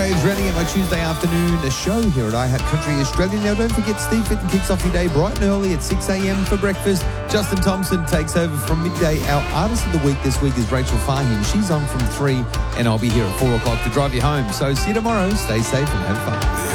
Waves running at my Tuesday afternoon show here at iHeart Country Australia. Now, don't forget, Steve Fitton kicks off your day bright and early at 6 a.m. for breakfast. Justin Thompson takes over from midday. Our artist of the week this week is Rachel Fahim. She's on from 3, and I'll be here at 4 o'clock to drive you home. So see you tomorrow. Stay safe and have fun.